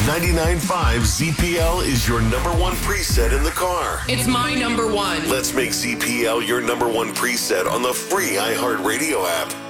99.5 ZPL is your number one preset in the car. It's my number one. Let's make ZPL your number one preset on the free iHeartRadio app.